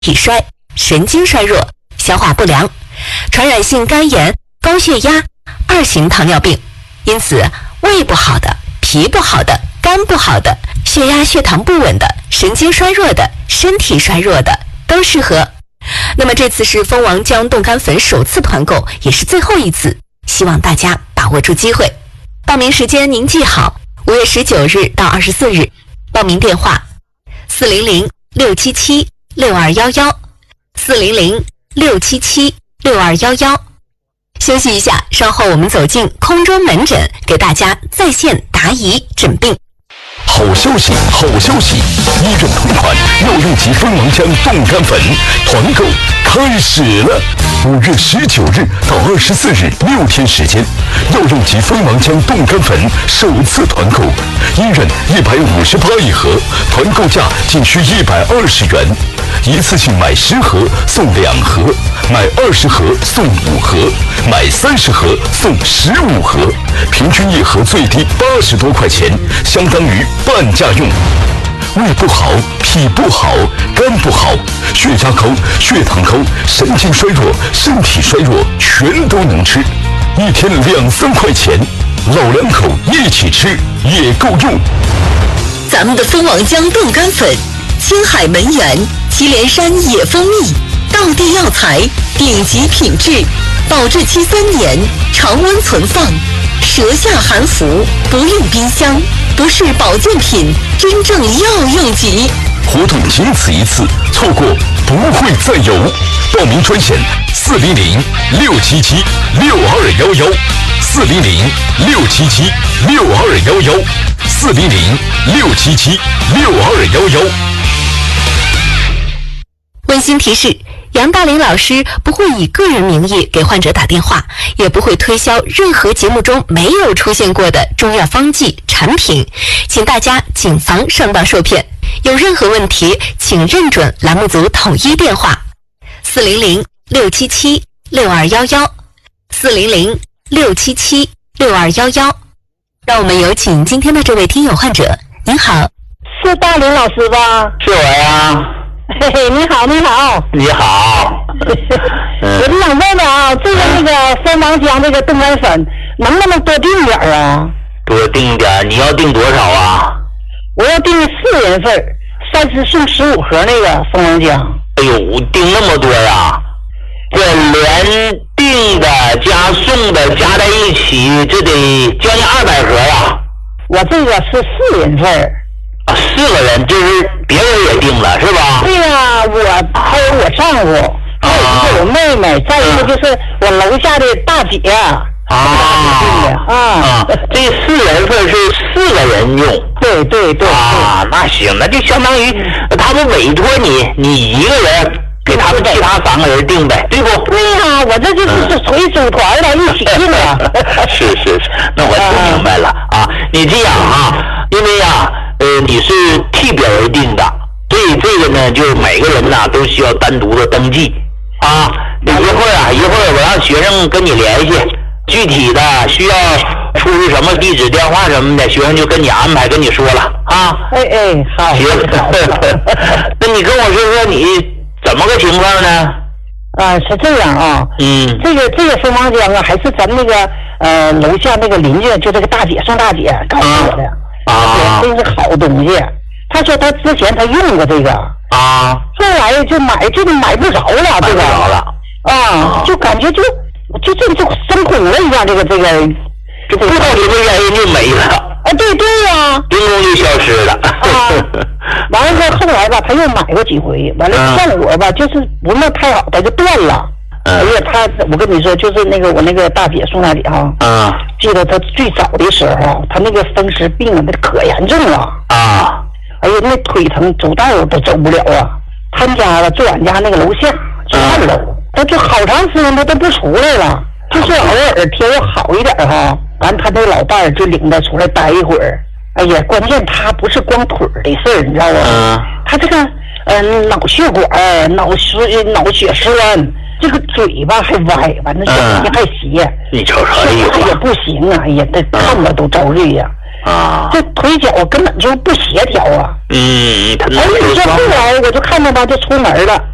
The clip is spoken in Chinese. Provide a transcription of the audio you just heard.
体衰、神经衰弱、消化不良、传染性肝炎、高血压、2型糖尿病。因此，胃不好的、脾不好的、肝不好的、血压血糖不稳的、神经衰弱的、身体衰弱的都适合。那么这次是蜂王浆冻干粉首次团购，也是最后一次，希望大家把握住机会。报名时间您记好，5月19日到24日。报名电话400-677-6211，400-677-6211。休息一下，稍后我们走进空中门诊，给大家在线答疑诊病。 好消息，好消息！医院同款药用级蜂王浆冻干粉团购开始了！5月19日到24日6天时间，药用级蜂王浆冻干粉首次团购，一人158一盒，团购价仅需120元，一次性买10盒送2盒，买20盒送5盒，买30盒送15盒，平均一盒最低80多块钱，相当于半价用。胃不好、脾不好、肝不好、血压高、血糖高、神经衰弱、身体衰弱，全都能吃。一天2-3块钱，老两口一起吃也够用。 咱们的蜂王浆冻干粉，青海门源、祁连山野蜂蜜，道地药材，顶级品质，保质期3年，常温存放，舌下含服，不用冰箱，不是保健品，真正药用级。 活动仅此一次，错过不会再有。报名专线400-677-6211，400-677-6211，400-677-6211。 温馨提示：杨大林老师不会以个人名义给患者打电话，也不会推销任何节目中没有出现过的中药方剂产品，请大家谨防上当受骗。有任何问题，请认准栏目组统一电话：400-677-6211，400-677-6211。让我们有请今天的这位听友患者。您好， 是大林老师吧？ 是我呀。 嘿嘿，你好，你好， 你好。 我就想问问啊，这个蜂王浆这个冻干粉能不能多订点啊？ 多订点，你要订多少啊？ 我要订4人份，30送15盒那个蜂王浆。 哎呦，订那么多呀？这连订的加送的加在一起，这得将近200盒呀。 我这个是4人份。 啊，4个人，就是别人也订了是吧？ 对呀，还有我丈夫，还有一个我妹妹，再一个就是我楼下的大姐。 这4人份是4个人用。 对对对。 啊，那行，那就相当于他们委托你一个人给他们其他3个人订呗，对不？ 对呀，我这就是属于组团的，一起订啊。 是，那我听明白了啊。你这样啊，因为呀，你是替别人订的，所以这个呢，就每个人呢都需要单独的登记啊。一会儿我让学生跟你联系，具体的需要出示什么地址、电话什么的，学生就跟你安排，跟你说了啊。 哎，好。 行。那你跟我说说你怎么个情况呢？ 是这样啊。这个蜂王浆啊，还是咱那个楼下那个邻居，就这个大姐宋大姐告诉我的。这是好东西。他说他之前他用过这个后来就买不着了，这个就感觉就生空了一样，这个不知道什么原因就没了。对呀， 凭空就消失了。 完了后来吧，他又买过几回，完了效果吧，就是不那太好，他就断了。我跟你说，就是我那个大姐宋大姐记得她最早的时候，她那个风湿病那可严重了哎呀，那腿疼，走道都走不了啊。他们家住俺家那个楼下就2楼，他就好长时间他都不出来了，就是偶尔天要好一点完他那老伴儿就领他出来待一会儿。哎呀，关键他不是光腿的事儿，你知道吗？他这个脑血管、脑血栓，这个嘴巴还歪，完了眼睛还斜， 你瞅瞅， 也不行啊！哎呀，这看着都遭罪呀！这腿脚根本就不协调啊！ 你说后来我就看着他就出门了，